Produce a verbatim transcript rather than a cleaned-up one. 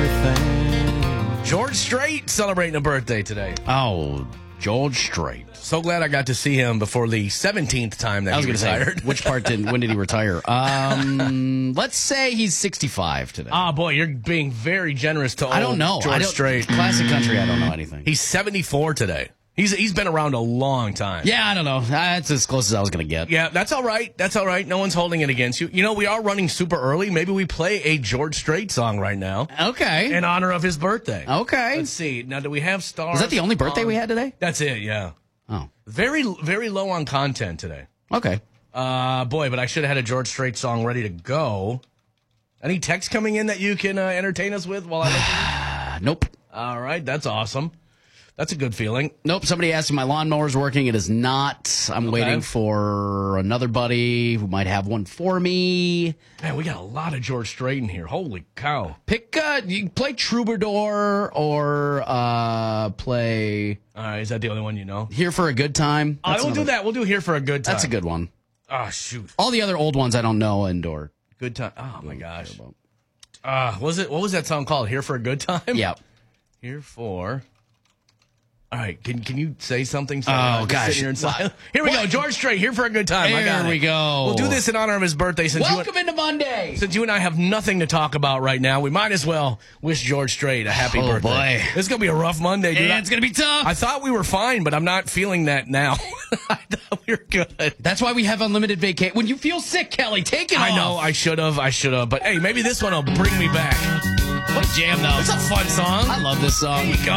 everything. George Strait celebrating a birthday today. Oh, George Strait. So glad I got to see him before the seventeenth time that I was he going to retired. say, which part did when did he retire? Um, let's say he's sixty-five today. Ah, boy, you're being very generous to old I don't know. George I don't, Strait. Classic country, I don't know anything. He's seventy-four today. He's he's been around a long time. Yeah, I don't know. That's as close as I was going to get. Yeah, that's all right. That's all right. No one's holding it against you. You know, we are running super early. Maybe we play a George Strait song right now Okay. in honor of his birthday. Okay. Let's see. Now, do we have stars? Was that the only birthday on- we had today? That's it, yeah. Oh. Very, very low on content today. Okay. Uh, boy, but I should have had a George Strait song ready to go. Any text coming in that you can uh, entertain us with while I look? Uh, nope. All right, that's awesome. That's a good feeling. Nope. Somebody asked if my lawnmower's working. It is not. I'm Okay. waiting for another buddy who might have one for me. Man, we got a lot of George Strait in here. Holy cow. Pick, uh, you can play Troubadour or uh, play All right, is that the only one you know? Here for a Good Time. I That's will do another- that. We'll do Here for a Good Time. That's a good one. Oh, shoot. All the other old ones I don't know and or. Good time. Oh, my gosh. Uh, was it, what was that song called? Here for a Good Time? Yeah. Here for... All right, can can you say something? So Oh, I'm just gosh. sitting Here, in silence? Here we What? go. George Strait, Here for a Good Time. I got There it. we go. We'll do this in honor of his birthday. Since you, Welcome into Monday. since you and I have nothing to talk about right now, we might as well wish George Strait a happy Oh, birthday. boy. This is going to be a rough Monday, dude. Yeah, I- it's going to be tough. I thought we were fine, but I'm not feeling that now. I thought we were good. That's why we have unlimited vacation. When you feel sick, Kelly, take it I off. know. I should have. I should have. But hey, maybe this one will bring me back. What a jam, though. It's a fun song. I love this song. There you go.